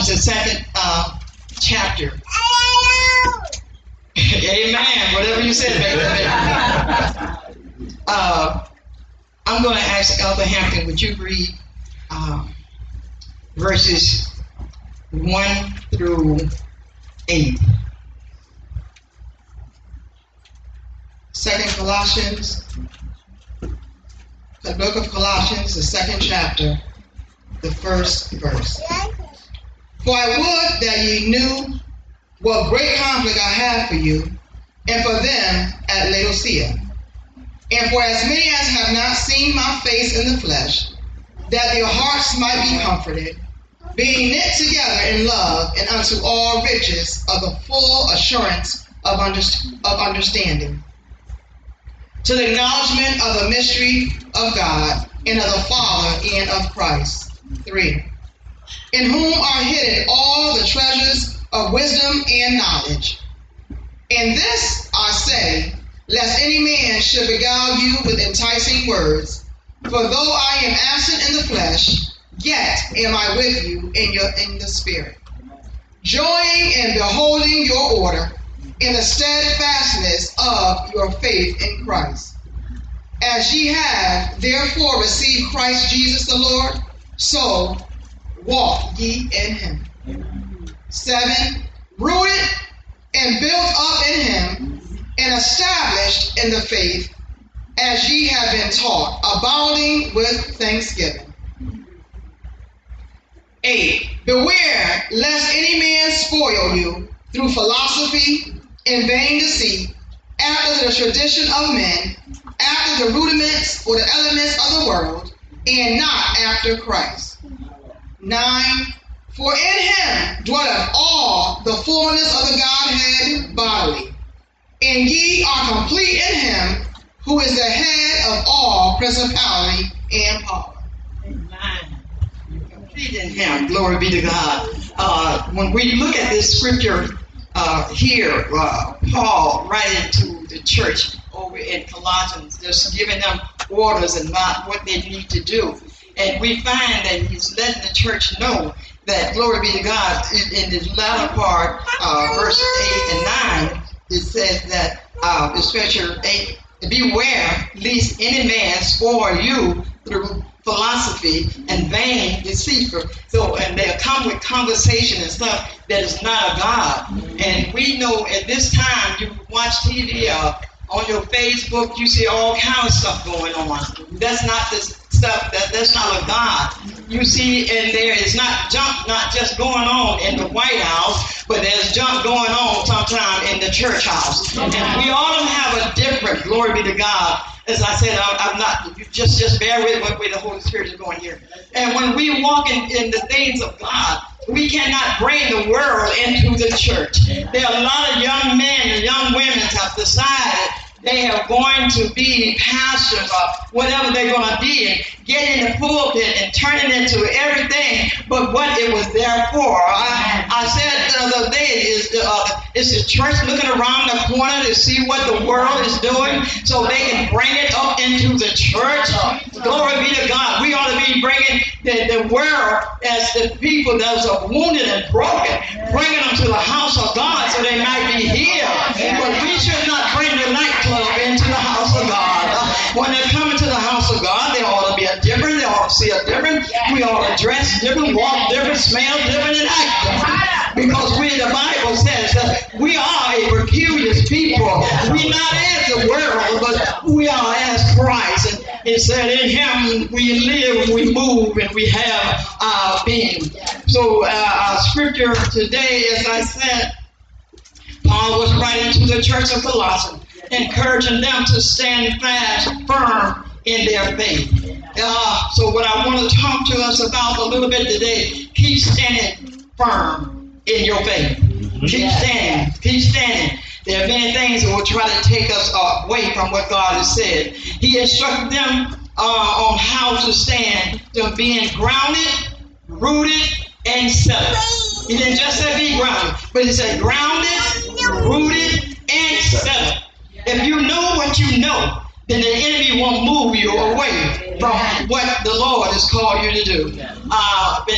Colossians, the second chapter. Amen. Whatever you said, baby. I'm going to ask Elder Hampton, would you read verses 1 through 8? Second Colossians, the book of Colossians, the second chapter, the first verse. For I would that ye knew what great conflict I have for you, and for them at Laodicea, and for as many as have not seen my face in the flesh, that their hearts might be comforted, being knit together in love and unto all riches of the full assurance of understanding, to the acknowledgement of the mystery of God and of the Father and of Christ. 3. In whom are hidden all the treasures of wisdom and knowledge. And this I say, lest any man should beguile you with enticing words. For though I am absent in the flesh, yet am I with you in the spirit, joying and beholding your order in the steadfastness of your faith in Christ. As ye have therefore received Christ Jesus the Lord, so walk ye in him. 7. Rooted and built up in him, and established in the faith, as ye have been taught, abounding with thanksgiving. 8. Beware lest any man spoil you through philosophy and vain deceit, after the tradition of men, after the rudiments or the elements of the world, and not after Christ. 9. For in him dwelleth all the fullness of the Godhead bodily, and ye are complete in him, who is the head of all principality and power. Amen. Complete in him. Glory be to God. When we look at this scripture here, Paul writing to the church over in Colossians, just giving them orders and what they need to do. And we find that he's letting the church know that, glory be to God, in the latter part, verse 8 and 9, it says that, especially 8, beware lest any man spoil you through philosophy and vain deceit. So, and they come with conversation and stuff that is not of God. And we know at this time, you watch TV on your Facebook, you see all kind of stuff going on. That's not the stuff, that's not of God. You see, and there is not junk, not just going on in the White House, but there's junk going on sometime in the church house. And we ought to have a different, glory be to God. As I said, I'm not, you just bear with what way the Holy Spirit is going here. And when we walk in the things of God, we cannot bring the world into the church. There are a lot of young men and young women have decided they are going to be pastors or whatever they're going to be and get in the pulpit and turn it into everything but what it was there for. I said the other day, is the church looking around the corner to see what the world is doing so they can bring it up into the church? Glory be to God. We ought to be bringing the world as the people that are wounded and broken, bringing them to the house of God so they might be healed. But we should not bring the nightclub into the house of God. When they come into the house of God, they ought to be different. They ought to see a different. We ought to dress different, walk different, smell different, and act different. Because the Bible says that we are a peculiar people. We're not as the world, but we are as Christ. And it said in him we live, we move, and we have our being. So our scripture today, as I said, Paul was writing to the church of Colossae, encouraging them to stand fast, firm in their faith. So what I want to talk to us about a little bit today, keep standing firm in your faith. Keep standing. Keep standing. There are many things that will try to take us away from what God has said. He instructed them on how to stand, to being grounded, rooted, and settled. He didn't just say be grounded, but he said grounded, rooted, and settled. If you know what you know, then the enemy won't move you away from what the Lord has called you to do.